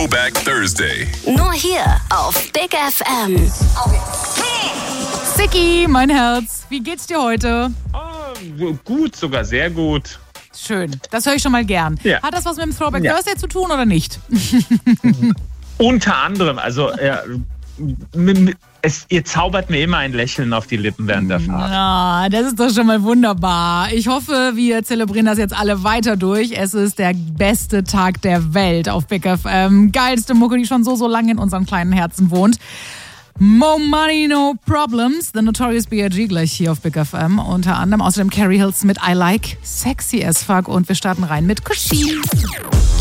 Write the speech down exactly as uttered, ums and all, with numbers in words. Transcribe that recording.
Throwback Thursday. Nur hier auf Big F M. Sicki, mein Herz, wie geht's dir heute? Oh, gut, sogar sehr gut. Schön, das höre ich schon mal gern. Ja. Hat das was mit dem Throwback Ja. Thursday zu tun oder nicht? Unter anderem, also ja, m- m- es, ihr zaubert mir immer ein Lächeln auf die Lippen während der Fahrt. Ah, das ist doch schon mal wunderbar. Ich hoffe, wir zelebrieren das jetzt alle weiter durch. Es ist der beste Tag der Welt auf Big F M. Geilste Mucke, die schon so, so lange in unseren kleinen Herzen wohnt. Mo Money, No Problems, The Notorious B I G gleich hier auf Big F M. Unter anderem außerdem Carrie Hills mit I Like, Sexy as Fuck. Und wir starten rein mit Kushi.